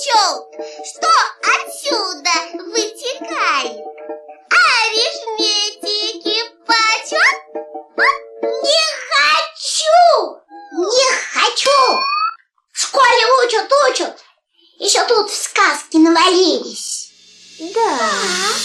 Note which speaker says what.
Speaker 1: учел, что отсюда вытекает? Арифметики почет? Не хочу!
Speaker 2: Не хочу! В школе учат. Еще тут в сказки навалились.
Speaker 1: Да.